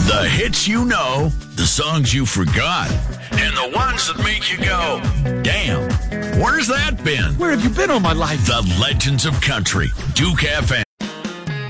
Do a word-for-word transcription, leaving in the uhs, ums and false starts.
The hits you know, the songs you forgot, and the ones that make you go, damn, where's that been? Where have you been all my life? The Legends of Country, Duke F M.